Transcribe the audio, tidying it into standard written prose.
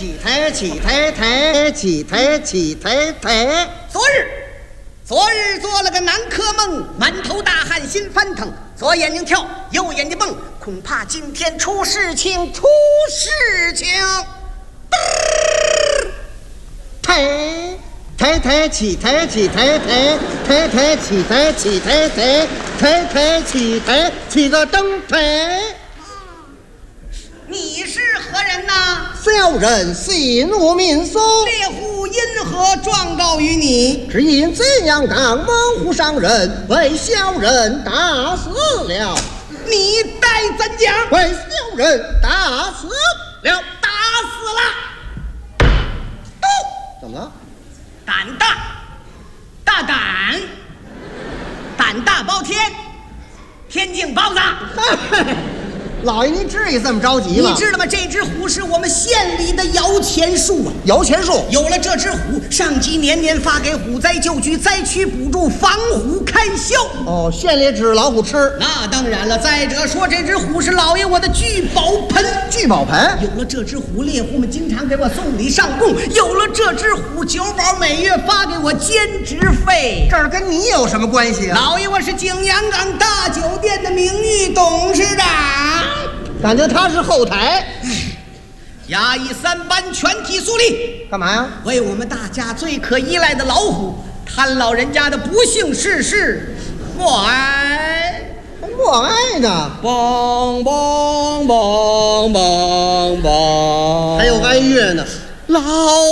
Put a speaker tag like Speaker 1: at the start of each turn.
Speaker 1: 起抬起抬抬起抬起抬抬。
Speaker 2: 昨日做了个南柯梦，满头大汗心翻腾，左眼睛跳，右眼睛蹦，恐怕今天出事情。
Speaker 1: 抬起抬起抬抬抬抬起抬起抬抬抬抬起抬起个灯台。
Speaker 2: 你是何人呐？
Speaker 1: 小人姓吴名松，
Speaker 2: 猎户因何状告于你？
Speaker 1: 只因怎样当猛虎伤人，被小人打死了。
Speaker 2: 你待怎讲？
Speaker 1: 被小人打死了。
Speaker 2: 打死了。
Speaker 1: 怎么了？
Speaker 2: 胆大，大胆包天，天境包子。
Speaker 1: 老爷，您至于这么着急吗？
Speaker 2: 你知道吗？这只虎是我们县里的摇钱树啊！
Speaker 1: 摇钱树
Speaker 2: 有了这只虎，上级年年发给虎灾救局灾区补助，防虎开销。
Speaker 1: 哦，县里指老虎吃。
Speaker 2: 那当然了。再者说，这只虎是老爷我的聚宝盆。
Speaker 1: 聚宝盆。
Speaker 2: 有了这只虎，猎户们经常给我送礼上供。有了这只虎，酒保每月发给我兼职费。
Speaker 1: 这儿跟你有什么关系啊？
Speaker 2: 老爷，我是景阳冈大酒店的名誉董事长。
Speaker 1: 感觉他是后台。
Speaker 2: 衙役3班全体肃立。
Speaker 1: 干嘛呀？
Speaker 2: 为我们大家最可依赖的老虎贪老人家的不幸逝世默哀。
Speaker 1: 默哀呢？
Speaker 2: 梆梆梆梆梆，
Speaker 1: 还有哀乐呢。
Speaker 2: 老